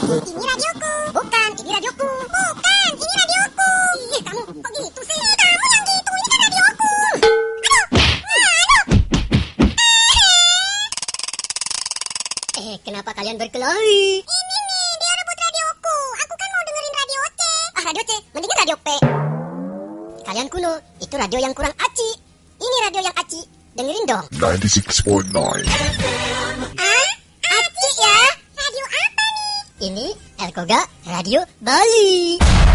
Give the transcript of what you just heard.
Ini radioku. Bukan, ini radioku. Bukan, ini radioku. Ih, kamu kok gitu sih? Kamu yang gitu, ini kan radioku. Aduh. Kenapa kalian berkelahi? Ini nih, dia rebut radioku. Aku kan mau dengerin radio C. Ah, radio C, mendingan radio P. Kalian kuno, itu radio yang kurang aci. Ini radio yang aci. Dengerin dong. 96.9. Ah, aci ya? Radio apa nih? Ini Elkoga Radio Bali.